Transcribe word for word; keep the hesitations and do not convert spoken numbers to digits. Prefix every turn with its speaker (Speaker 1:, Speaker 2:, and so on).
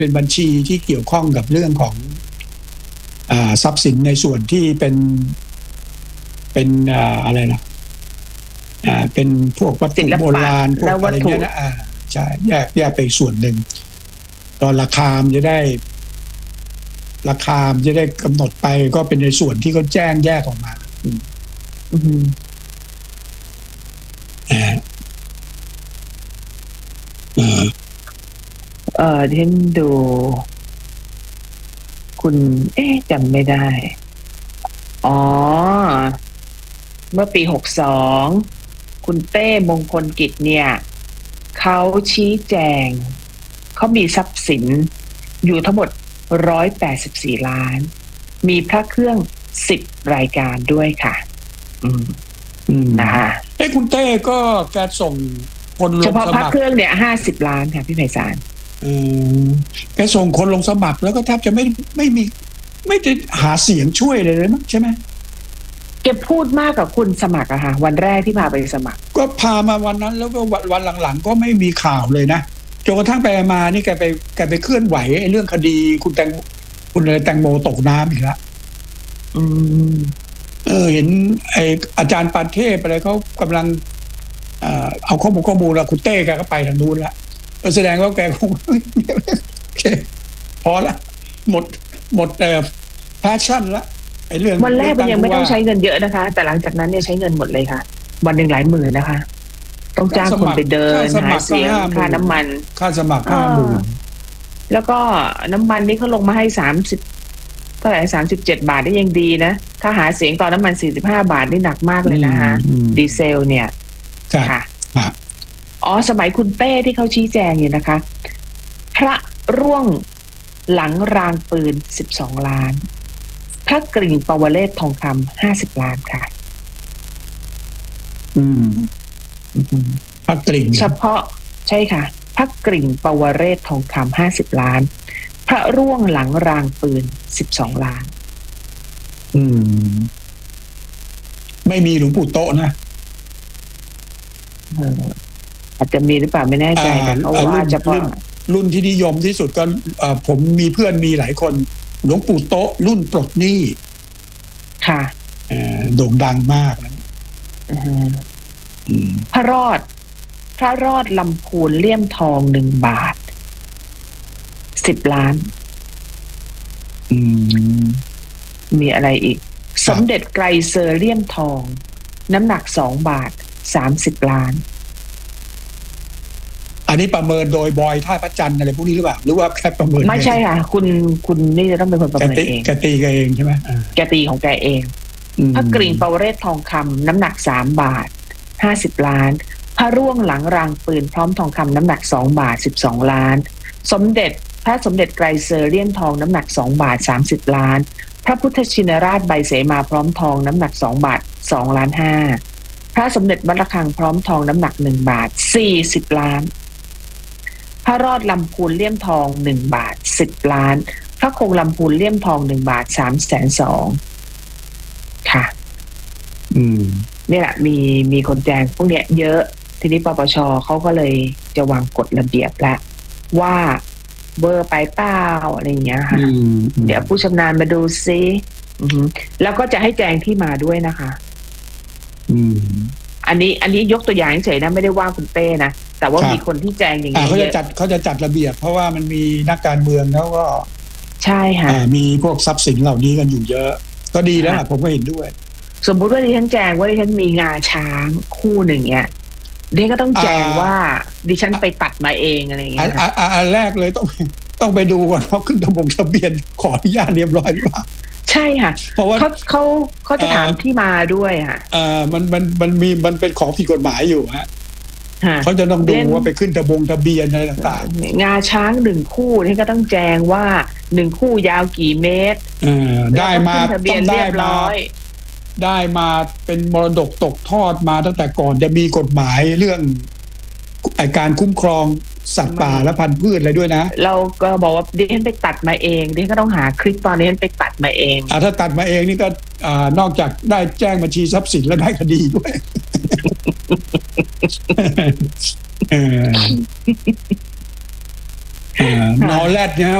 Speaker 1: เป็นบัญชีที่เกี่ยวข้องกับเรื่องของอ่าทรัพย์สินในส่วนที่เป็นเป็นอ่าอะไรนะอ่าเป็นพวกวัตถุโบราณพวกอะไรเงี้ยนะอ่าใช่แยกแยกไปส่วนหนึ่งตอนราคามันจะได้ราคามันจะได้กำหนดไปก็เป็นในส่วนที่เขาแจ้งแยกออกมา
Speaker 2: อืม
Speaker 1: อ่าอ่า
Speaker 2: เออที่ฉันดูคุณเอ๊ะจำไม่ได้อ๋อเมื่อปีหกสองคุณเต้มงคลกิจเนี่ยเขาชี้แจงเขามีทรัพย์สินอยู่ทั้งหมดหนึ่งร้อยแปดสิบสี่ล้านมีพระเครื่องสิบรายการด้วยค่ะอืม
Speaker 1: อืม
Speaker 2: นะคะ
Speaker 1: เอ้คุณเต้ก็แกส่งคนลงสมัคร
Speaker 2: เฉพาะพระเครื่องเนี่ยห้าสิบล้านค่ะพี่ไพศาล
Speaker 1: เออแกส่งคนลงสมัครแล้วก็แทบจะไม่ไม่มีไม่ได้หาเสียงช่วยเลยเลยมั้งใช่ไหม
Speaker 2: แกพูดมากกับคุณสมัครอะค่ะวันแรกที่พาไปสมัคร
Speaker 1: ก็พามาวันนั้นแล้วก็วันหลังๆก็ไม่มีข่าวเลยนะจนกระทั่งไปมานี่แกไปแกไปเคลื่อนไหวไอ้เรื่องคดีคุณแตงคุณเลยแตงโมตกน้ำอีกแล้ว
Speaker 2: อืม
Speaker 1: เออเห็นไอ้อาจารย์ปานเทพอะไรเขากำลังเอ่อเอาข้อมูลข้อมูลแล้วคุณเต้แกก็ไปทางนู้นละแสดงว่าแกคงโอเคพอละหมดหมดเอ่อแพชชั่นละไอ้เรื่อง
Speaker 2: วันแรกมันยังไม่ต้องใช้เงินเยอะนะคะแต่หลังจากนั้นเนี่ยใช้เงินหมดเลยค่ะวันหนึ่งหลายหมื่นนะคะต้องจ้างคนไปเดินหาเสียงค่าน้ำมัน
Speaker 1: ค่าสมัครห้าหมื่น
Speaker 2: แล้วก็น้ำมันนี่เขาลงมาให้สามสิบเท่าไหร่สามสิบเจ็ดบาทได้ยังดีนะถ้าหาเสียงตอนน้ำมันสี่สิบห้าบาทนี่หนักมากเลยนะคะดีเซลเนี่ยค่ะอ๋อสมัยคุณเต้ที่เขาชี้แจงอยู่นะคะพระร่วงหลังรางปืนสิบสองล้านพระกริ่งปวเรศทองคำห้าสิบล้านค่ะ
Speaker 1: อืมพระกริ่ง
Speaker 2: เฉพาะใช่ค่ะพระกริ่งปวเรศทองคำห้าสิบล้านพระร่วงหลังรางปืนสิบสองล้าน
Speaker 1: อืมไม่มีหลวงปู่โตนะ
Speaker 2: เอออาจจะมีหรือเปล่าไม่แน่ใจแต่เขาว่าเฉพาะ
Speaker 1: รุ่นที่นิยมที่สุดก็ผมมีเพื่อนมีหลายคนหลวงปู่โตรุ่นปลดหนี้
Speaker 2: ค่ะ
Speaker 1: โด่งดังมากนะ
Speaker 2: พระรอดพระรอดลำพูนเลี่ยมทองหนึ่งบาทสิบล้านมีอะไรอีกสมเด็จไกรเซอร์เลี่ยมทองน้ำหนักสองบาทสามสิบล้าน
Speaker 1: อันนี้ประเมินโดยบอยท่าพระจันทร์อะไรพวกนี้หรือเปล่าหรือว่าแค่ประเมิน
Speaker 2: ไม่ใช่ค่ะคุณคุณนี่จะต้องเป็นคนประเมินเอง
Speaker 1: แกตีแกเองใช่ไหม
Speaker 2: แกตีของแกเองพระกริ่งปวเรศทองคำน้ำหนักสามบาทห้าสิบล้านพระร่วงหลังรางปืนพร้อมทองคำน้ำหนักสองบาทสิบสองล้านสมเด็จพระสมเด็จไกรเซอร์เลี่ยมทองน้ำหนักสองบาทสามสิบล้านพระพุทธชินราชใบเสมาพร้อมทองน้ำหนักสองบาทสองล้านห้าพระสมเด็จวัดระฆังพร้อมทองน้ำหนักหนึ่งบาทสี่สิบล้านพระรอดลำพูนเลี่ยมทองหนึ่งบาทสิบล้านพระคงลำพูนเลี่ยมทองหนึ่งบาทสามแสนสองค่ะ
Speaker 1: อืม
Speaker 2: นี่แหละมีมีคนแจ้งพวกเนี้ยเยอะทีนี้ปปชเขาก็เลยจะวางกฎระเบียบแล้วว่าเบอร์ไปเปล่าอะไรอย่างเงี้ยค่ะเดี๋ยวผู้ชำนาญมาดูซิแล้วก็จะให้แจ้งที่มาด้วยนะคะ
Speaker 1: อืม
Speaker 2: อันนี้อันนี้ยกตัวอย่างเฉยนะไม่ได้ว่าคุณเต้นะแต่ว่ามีคนที่แจ้งอย่างเงี้ย
Speaker 1: เขาจะจัดเขาจะจัดระเบียบเพราะว่ามันมีนักการเมืองแล้วก็
Speaker 2: ใช่ค่ะ
Speaker 1: มีพวกทรัพย์สินเหล่านี้กันอยู่เยอะก็ดีแล้วผมก็เห็นด้วย
Speaker 2: สมมุติว่าดิฉันแจ้งว่าดิฉันมีงาช้างคู่หนึ่งเนี้ยดิฉันก็ต้องแจ้งว่าดิฉันไปตัดมาเองอะไรอย่างเงี้ย
Speaker 1: อันแรกเลยต้องต้องไปดูก่อนว่าขึ้นทะบงทะเบียนขออนุญาตเรียบร้อยหรือเปล่า
Speaker 2: ใช่ค่ะเพราะว่าเขาเขาเขาจะถามที่มาด้วยค่ะ
Speaker 1: อ่ามันมันมันมีมันเป็นของผิดกฎหมายอยู่ฮะเขาจะต้องดูว่าไปขึ้นทะบงทะเบียนอะไรต่าง
Speaker 2: ๆงาช้างหนึ่งคู่นี่ก็ต้องแจ้งว่าหนึ่งคู่ยาวกี่เมตร
Speaker 1: ได้มาต้องได้มาได้มาเป็นมรดกตกทอดมาตั้งแต่ก่อนจะมีกฎหมายเรื่องการคุ้มครองสัตว์ป่าและพันธุ์พืชอะไรด้วยนะ
Speaker 2: เราก็บอกว่าดิฉันไปตัดมาเองดิฉันก็ต้องหาคลิปตอนนี้ฉันไปตัดมาเอง
Speaker 1: อ่าถ้าตัดมาเองนี่ก็อ่านอกจากได้แจ้งบัญชีทรัพย์สินแล้วได้คดีด้วยอ่านอแรดเนี่ย